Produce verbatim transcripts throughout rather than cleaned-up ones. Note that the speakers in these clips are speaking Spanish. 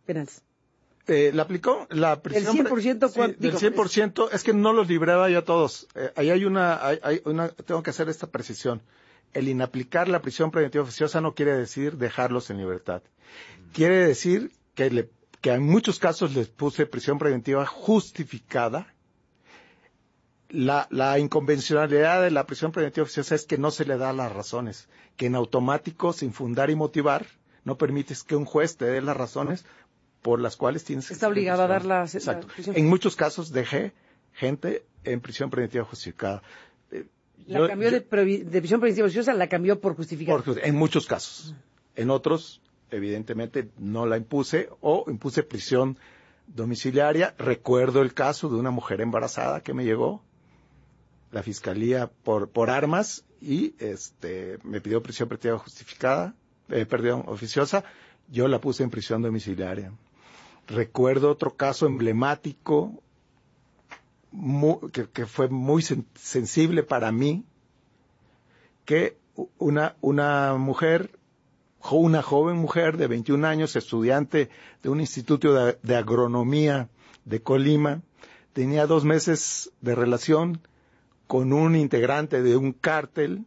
penales. Eh, ¿La aplicó? La prisión, ¿El cien por ciento? sí, del cien por ciento, es que no los libraba yo a todos. Eh, ahí hay una, hay, hay una, tengo que hacer esta precisión. El inaplicar la prisión preventiva oficiosa no quiere decir dejarlos en libertad. Quiere decir que, le, que en muchos casos les puse prisión preventiva justificada. La, la inconvencionalidad de la prisión preventiva oficiosa es que no se le da las razones, que en automático, sin fundar y motivar, no permites que un juez te dé las razones por las cuales tienes que está obligado a dar la, Exacto. la prisión. En muchos casos dejé gente en prisión preventiva justificada. Eh, la yo, cambió yo, de, de prisión preventiva oficiosa, la cambió por justificada. Por, en muchos casos. En otros, evidentemente, no la impuse o impuse prisión domiciliaria. Recuerdo el caso de una mujer embarazada que me llegó, la fiscalía por, por armas y este me pidió prisión preventiva justificada, eh, perdón, oficiosa. Yo la puse en prisión domiciliaria. Recuerdo otro caso emblemático muy, que, que fue muy sen, sensible para mí, que una, una mujer, una joven mujer de veintiún años, estudiante de un instituto de, de agronomía de Colima, tenía dos meses de relación con un integrante de un cártel.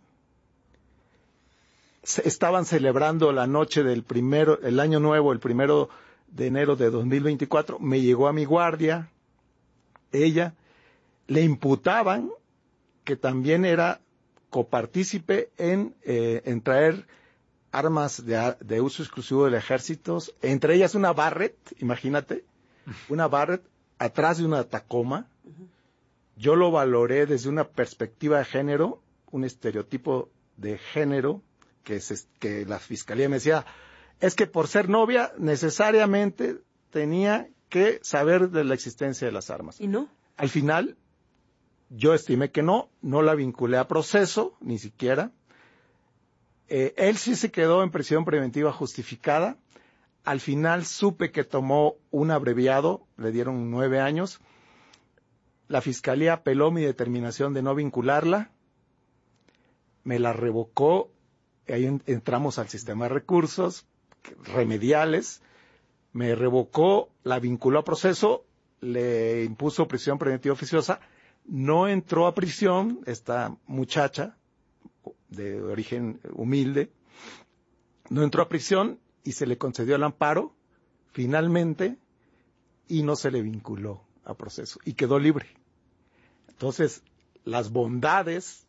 Estaban celebrando la noche del primero, el año nuevo, el primero de enero de dos mil veinticuatro, me llegó a mi guardia, ella, le imputaban que también era copartícipe en, eh, en traer armas de, de uso exclusivo del ejército, entre ellas una Barrett, imagínate, una Barrett atrás de una Tacoma. Yo lo valoré desde una perspectiva de género, un estereotipo de género, que, es, que la fiscalía me decía, es que por ser novia necesariamente tenía que saber de la existencia de las armas. ¿Y no? Al final, yo estimé que no, no la vinculé a proceso, ni siquiera. Eh, él sí se quedó en prisión preventiva justificada. Al final supe que tomó un abreviado, le dieron nueve años. La fiscalía apeló mi determinación de no vincularla, me la revocó, ahí entramos al sistema de recursos remediales, me revocó, la vinculó a proceso, le impuso prisión preventiva oficiosa, no entró a prisión esta muchacha de origen humilde, no entró a prisión y se le concedió el amparo, finalmente, y no se le vinculó a proceso, y quedó libre. Entonces, las bondades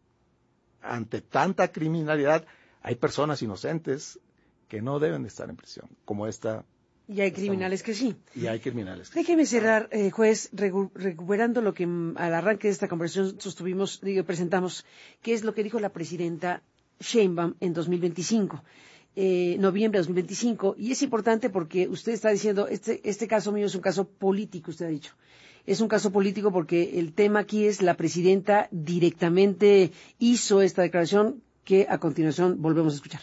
ante tanta criminalidad, hay personas inocentes que no deben de estar en prisión, como esta. Y hay criminales que sí. Y hay criminales que Déjeme sí. cerrar, eh, juez, recu recuperando lo que mm, al arranque de esta conversación sostuvimos, digo, presentamos, que es lo que dijo la presidenta Sheinbaum en dos mil veinticinco. Eh, noviembre de dos mil veinticinco, y es importante porque usted está diciendo, este, este caso mío es un caso político, usted ha dicho. Es un caso político porque el tema aquí es la presidenta directamente hizo esta declaración que a continuación volvemos a escuchar.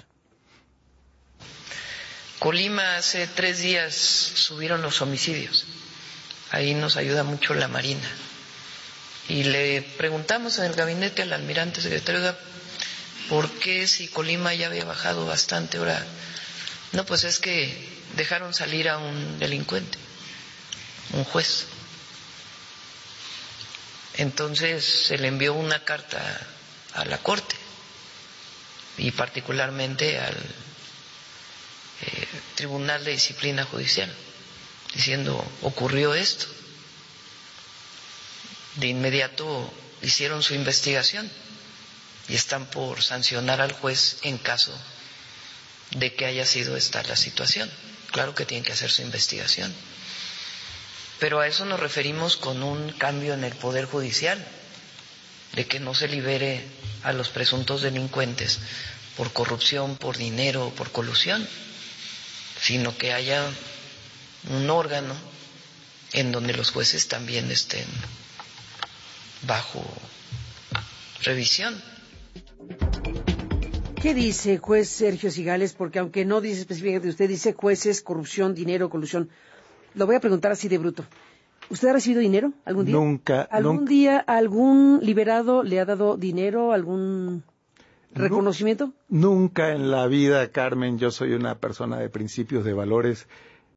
Colima, hace tres días subieron los homicidios. Ahí nos ayuda mucho la Marina. Y le preguntamos en el gabinete al almirante secretario, ¿por qué si Colima ya había bajado bastante ahora? No, pues es que dejaron salir a un delincuente, un juez. Entonces se le envió una carta a la Corte y particularmente al eh, Tribunal de Disciplina Judicial, diciendo, ocurrió esto. De inmediato hicieron su investigación y están por sancionar al juez en caso de que haya sido esta la situación. Claro que tienen que hacer su investigación. Pero a eso nos referimos con un cambio en el Poder Judicial, de que no se libere a los presuntos delincuentes por corrupción, por dinero o por colusión, sino que haya un órgano en donde los jueces también estén bajo revisión. ¿Qué dice juez Sergio Cigales? Porque aunque no dice específicamente, usted dice jueces, corrupción, dinero, colusión. Lo voy a preguntar así de bruto. ¿Usted ha recibido dinero algún día? Nunca. ¿Algún nunca. día algún liberado le ha dado dinero, algún reconocimiento? Nunca en la vida, Carmen, yo soy una persona de principios, de valores.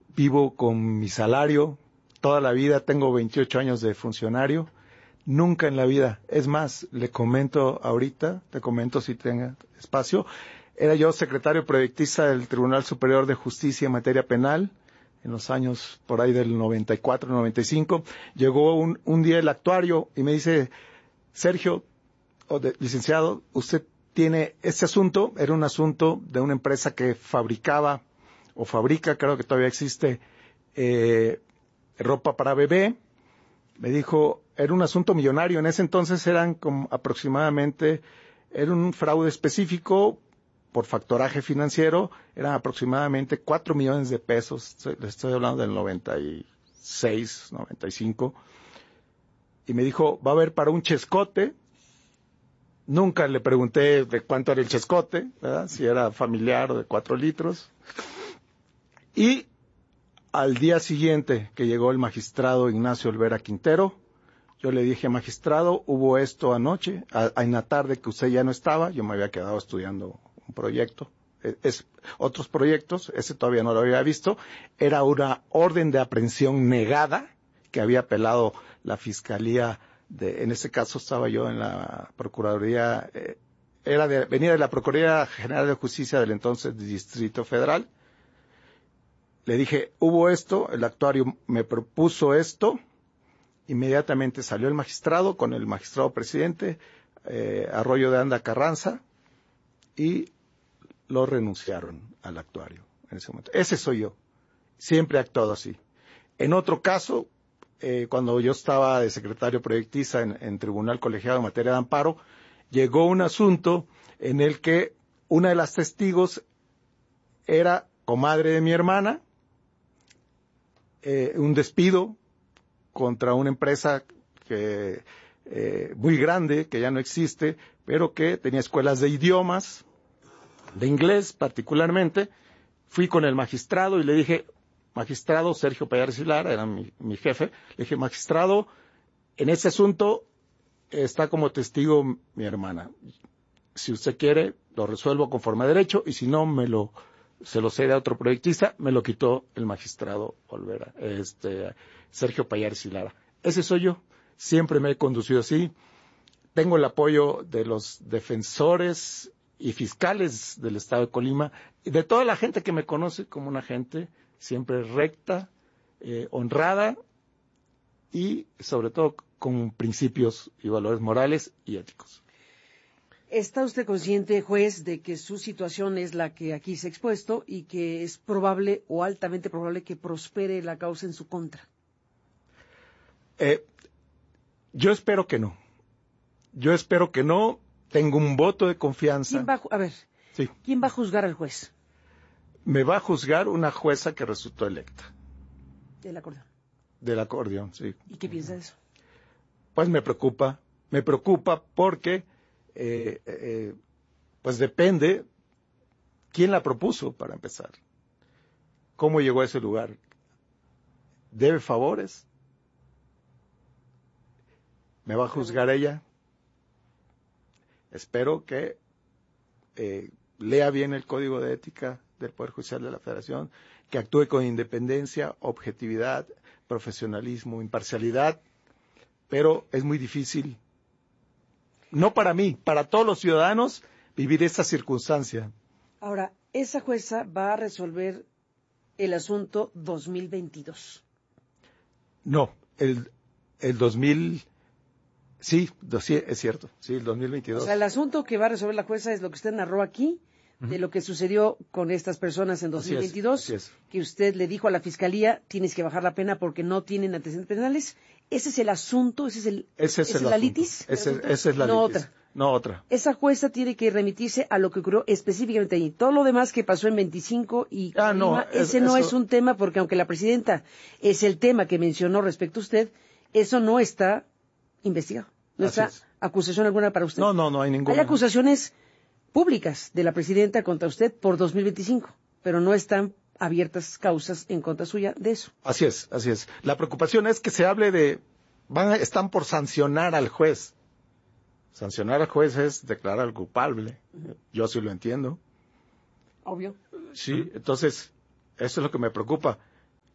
vivo con mi salario, toda la vida, tengo veintiocho años de funcionario, nunca en la vida, es más, le comento ahorita, te comento si tenga espacio, era yo secretario proyectista del Tribunal Superior de Justicia en materia penal, en los años por ahí del noventa y cuatro, noventa y cinco, llegó un, un día el actuario y me dice, Sergio, o de, licenciado, usted tiene este asunto, era un asunto de una empresa que fabricaba, o fabrica, creo que todavía existe, eh, ropa para bebé. Me dijo, era un asunto millonario, en ese entonces eran como aproximadamente, era un fraude específico, por factoraje financiero, eran aproximadamente cuatro millones de pesos, le estoy hablando del noventa y seis, noventa y cinco, y me dijo, va a haber para un chescote. Nunca le pregunté de cuánto era el chescote, ¿verdad? Si era familiar o de cuatro litros. Y al día siguiente que llegó el magistrado Ignacio Olvera Quintero, yo le dije, magistrado, hubo esto anoche, a, a en la tarde que usted ya no estaba, yo me había quedado estudiando un proyecto, es, es, otros proyectos, ese todavía no lo había visto, era una orden de aprehensión negada que había apelado la Fiscalía, de, en este caso estaba yo en la Procuraduría, eh, era de, venía de la Procuraduría General de Justicia del entonces Distrito Federal. Le dije, hubo esto, el actuario me propuso esto, inmediatamente salió el magistrado con el magistrado presidente, eh, Arroyo de Anda Carranza, y lo renunciaron al actuario en ese momento. Ese soy yo. Siempre he actuado así. En otro caso, eh, cuando yo estaba de secretario proyectista en, en Tribunal Colegiado en materia de amparo, llegó un asunto en el que una de las testigos era comadre de mi hermana, eh, un despido contra una empresa que eh, muy grande, que ya no existe, pero que tenía escuelas de idiomas, de inglés particularmente. Fui con el magistrado y le dije, magistrado Sergio Pallares y Lara, era mi, mi jefe, le dije, magistrado, en ese asunto está como testigo mi hermana. Si usted quiere, lo resuelvo conforme a derecho, y si no, me lo, se lo cede a otro proyectista. Me lo quitó el magistrado Olvera, este, Sergio Pallares y Lara. Ese soy yo. Siempre me he conducido así. Tengo el apoyo de los defensores y fiscales del Estado de Colima, y de toda la gente que me conoce como una gente siempre recta, eh, honrada, y sobre todo con principios y valores morales y éticos. ¿Está usted consciente, juez, de que su situación es la que aquí se ha expuesto y que es probable o altamente probable que prospere la causa en su contra? Eh, yo espero que no. Yo espero que no. Tengo un voto de confianza. ¿Quién va a, a ver, sí. ¿quién va a juzgar al juez? Me va a juzgar una jueza que resultó electa. Del acordeón. Del acordeón, sí. ¿Y qué piensa de eso? Pues me preocupa. Me preocupa porque, eh, eh, pues depende quién la propuso, para empezar. ¿Cómo llegó a ese lugar? ¿Debe favores? ¿Me va a juzgar ella? Espero que eh, lea bien el Código de Ética del Poder Judicial de la Federación, que actúe con independencia, objetividad, profesionalismo, imparcialidad, pero es muy difícil, no para mí, para todos los ciudadanos, vivir esta circunstancia. Ahora, esa jueza va a resolver el asunto dos mil veintidós. No, el, el dos mil... Sí, sí, es cierto, sí, el dos mil veintidós. O sea, el asunto que va a resolver la jueza es lo que usted narró aquí, uh-huh, de lo que sucedió con estas personas en dos mil veintidós, así es, así es. Que usted le dijo a la Fiscalía, tienes que bajar la pena porque no tienen antecedentes penales. ¿Ese es el asunto? ¿Ese es el ese es, ¿ese el es la asunto. litis? Ese, esa es la no litis. Otra. No otra. Esa jueza tiene que remitirse a lo que ocurrió específicamente allí. Todo lo demás que pasó en veinticinco y ah, Colima, no, ese es, no eso... es un tema, porque aunque la presidenta es el tema que mencionó respecto a usted, eso no está investigado. No Así está es. acusación alguna para usted. No, no, no hay ninguna. Hay acusaciones públicas de la presidenta contra usted por dos mil veinticinco, pero no están abiertas causas en contra suya de eso. Así es, así es. La preocupación es que se hable de, van a, están por sancionar al juez. Sancionar al juez es declarar al culpable. Uh-huh. Yo sí lo entiendo. Obvio. Sí, entonces, eso es lo que me preocupa.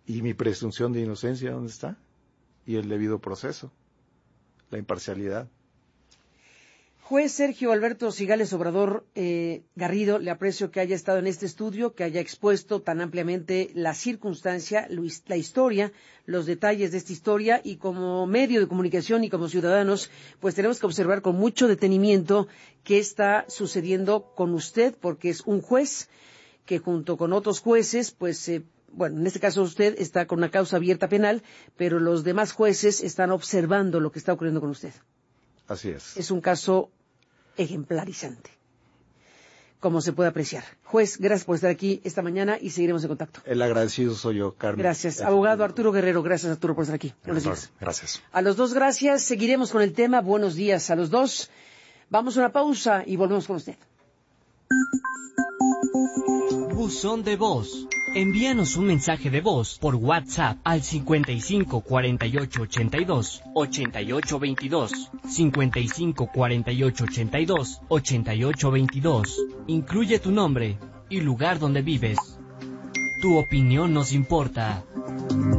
¿Y mi presunción de inocencia dónde está? Y el debido proceso, la imparcialidad. Juez Sergio Alberto Cigales Obrador eh, Garrido, le aprecio que haya estado en este estudio, que haya expuesto tan ampliamente la circunstancia, la historia, los detalles de esta historia, y como medio de comunicación y como ciudadanos, pues tenemos que observar con mucho detenimiento qué está sucediendo con usted, porque es un juez que junto con otros jueces, pues, eh, bueno, en este caso usted está con una causa abierta penal, pero los demás jueces están observando lo que está ocurriendo con usted. Así es. Es un caso ejemplarizante, como se puede apreciar. Juez, gracias por estar aquí esta mañana y seguiremos en contacto. El agradecido soy yo, Carmen. Gracias. Abogado Arturo Guerrero, gracias Arturo por estar aquí. Buenos días. Gracias. A los dos, gracias. Seguiremos con el tema. Buenos días a los dos. Vamos a una pausa y volvemos con usted. Buzón de voz. Envíanos un mensaje de voz por WhatsApp al cincuenta y cinco cuarenta y ocho ochenta y dos ochenta y ocho veintidós, cincuenta y cinco cuarenta y ocho ochenta y dos ochenta y ocho veintidós. Incluye tu nombre y lugar donde vives. Tu opinión nos importa.